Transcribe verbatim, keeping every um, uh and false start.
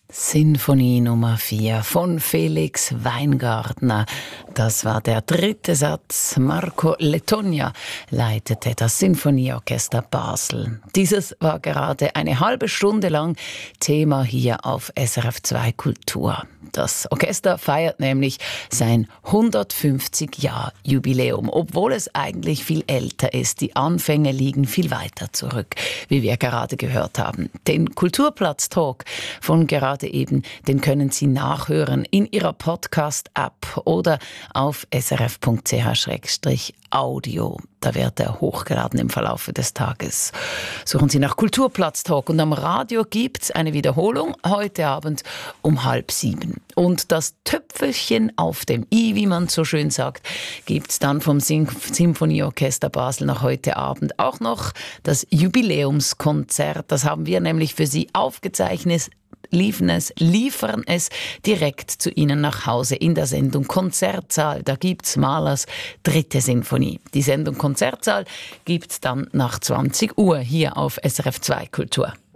Sinfonie Nummer vier von Felix Weingartner. Das war der dritte Satz. Marco Letogna leitete das Sinfonieorchester Basel. Dieses war gerade eine halbe Stunde lang Thema hier auf S R F zwei Kultur. Das Orchester feiert nämlich sein hundertfünfzig Jahr Jubiläum, obwohl es eigentlich viel älter ist. Die Anfänge liegen viel weiter zurück, wie wir gerade gehört haben. Den Kulturplatz-Talk von gerade eben, den können Sie nachhören in Ihrer Podcast-App oder auf srf punkt c h slash audio. Da wird er hochgeladen im Verlauf des Tages. Suchen Sie nach Kulturplatz-Talk und am Radio gibt's eine Wiederholung heute Abend um halb sieben. Und das Töpfelchen auf dem i, wie man so schön sagt, gibt's dann vom Sinfonieorchester Basel noch heute Abend auch noch das Jubiläumskonzert. Das haben wir nämlich für Sie aufgezeichnet. Liefern es, liefern es direkt zu Ihnen nach Hause in der Sendung Konzertsaal. Da gibt's Mahlers dritte Sinfonie. Die Sendung Konzertsaal gibt's dann nach zwanzig Uhr hier auf S R F zwei Kultur.